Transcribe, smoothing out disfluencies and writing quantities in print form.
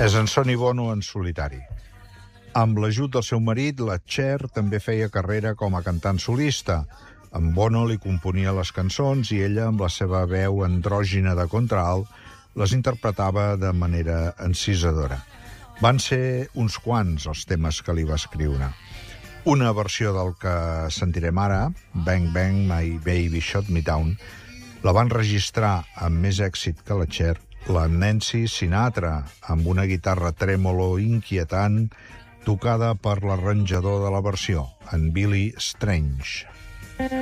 És en Sonny Bono en solitari. Amb l'ajut del seu marit, la Cher també feia carrera com a cantant solista. En Bono li componia les cançons i ella, amb la seva veu andrògina de contralt, les interpretava de manera encisadora. Van ser uns quants els temes que li va escriure. Una versió del que sentirem ara, Bang Bang, My Baby Shut Me Down, la van registrar amb més èxit que la Cher, la Nancy Sinatra, amb una guitarra trèmolo inquietant tocada per l'arranjador de la versió, en Billy Strange.